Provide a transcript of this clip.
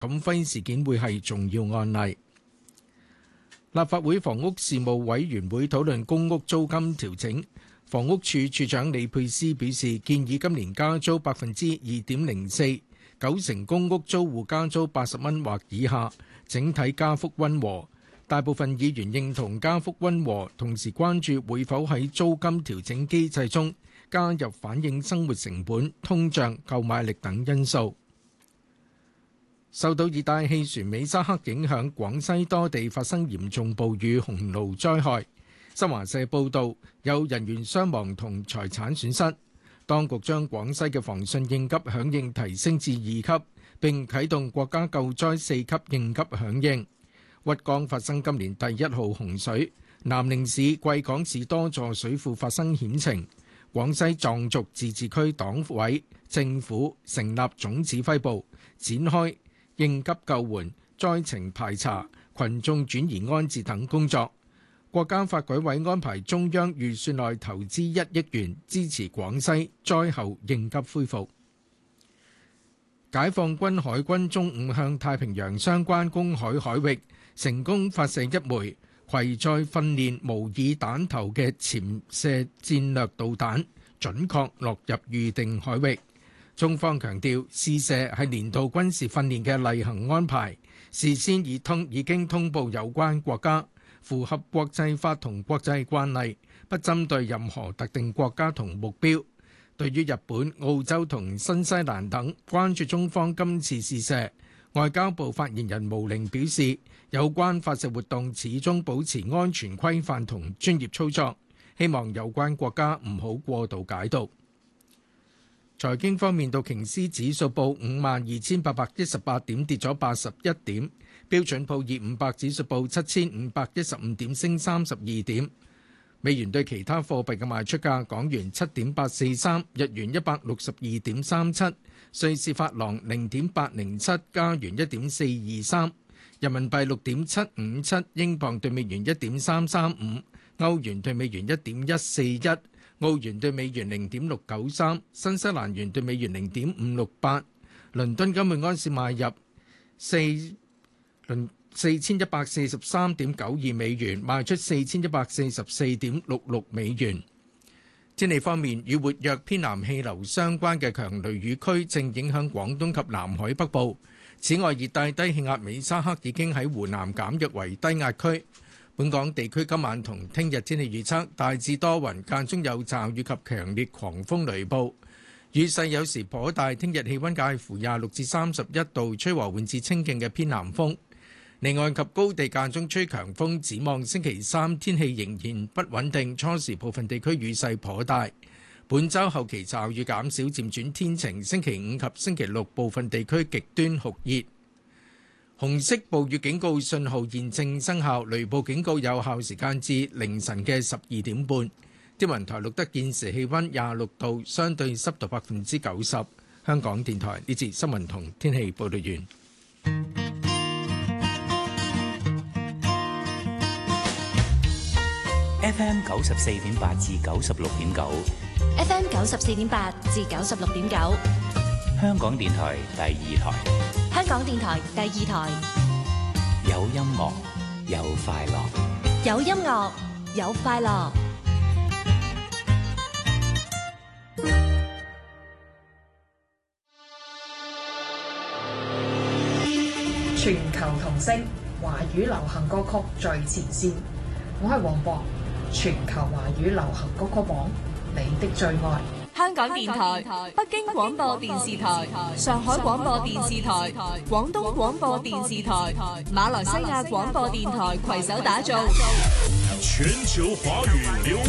錦輝事件會係重要案例。立法會房屋事務委員會討論公屋租金調整，房屋處處長李佩斯表示，建議今年加租2.04%，九成公屋租戶加租80蚊或以下，整體加幅溫和。大部分議員認同加幅溫和，同時關注會否喺租金調整機制中加入反映生活成本、通脹、購買力等因素。受到熱帶氣旋美沙克影響，廣西多地發生嚴重暴雨洪澇災害。新華社報導，有人員傷亡同財產損失。當局將廣西嘅防汛應急響應提升至2級，並啟動國家救災4級應急響應。鬱江發生今年第1號洪水，南寧市、貴港市多座水庫發生險情。廣西壯族自治區黨委政府成立總指揮部，展開應急救援、災情排查、群眾轉移安置等工作。國家發改委安排中央預算內投資1億元，支持廣西災後應急恢復。解放軍海軍中午向太平洋相關公海海域成功發射一枚攜載訓練模擬彈頭嘅潛射戰略導彈，準確落入預定海域。中方強調，試射係年度軍事訓練嘅例行安排，事先已經通報有關國家，符合國際法同國際慣例，不針對任何特定國家同目標。對於日本、澳洲同新西蘭等關注中方今次試射，外交部發言人毛寧表示，有關發射活動始終保持安全規範同專業操作，希望有關國家唔好過度解讀。財經方面，道瓊斯指數報52,818點，跌咗81點；標準普爾500指數報7,515點，升32點。美元對其他貨幣嘅賣出價：港元7.843，日元162.37，瑞士法郎0.807，加元1.423，人民幣6.757，英鎊對美元1.335，歐元對美元1.141，澳元對美元0.693，新西蘭元對美元0.568。倫敦金每安士買入4143.92美元，賣出4144.66美元。天氣方面，與活躍偏南氣流相關嘅強雷雨區正影響廣東及南海北部。此外，熱帶低氣壓美沙克已經喺湖南減弱為低壓區。本港地區今晚同聽日天氣預測大致多雲，間中有驟雨及強烈狂風雷暴，雨勢有時頗大。聽日氣溫介乎26至31度，吹和緩至清勁嘅偏南風。離岸及高地間中吹強風，展望星期三天氣仍然不穩定，初時部分地區雨勢頗大。本週後期驟雨減少，漸轉天晴。星期五及星期六部分地區極端酷熱。紅色暴雨警告信號現正生效，雷暴警告有效時間至凌晨嘅12點半。天文台錄得現時氣溫26度，相對濕度90%。香港電台呢節新聞同天氣報道完。 FM 94.8至96.9 ，FM 94.8至96.9， 香港電台第二台， 香港電台第二台， 有音樂有快樂， 有音樂有快樂。 全球同聲，華語流行歌曲最前線。我係黃渤。全球華語流行歌曲榜，你的最愛。 香港電台、北京廣播電視台、上海廣播電視台、廣東廣播電視台、馬來西亞廣播電台攜手打造全球華語流